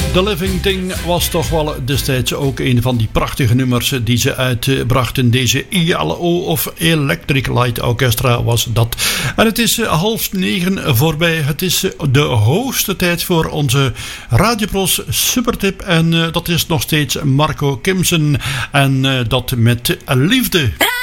The Living Thing was toch wel destijds ook een van die prachtige nummers die ze uitbrachten. Deze ELO of Electric Light Orchestra was dat. En het is 8:30 voorbij. Het is de hoogste tijd voor onze Radiopros Supertip. En dat is nog steeds Marco Kimsen. En dat met liefde.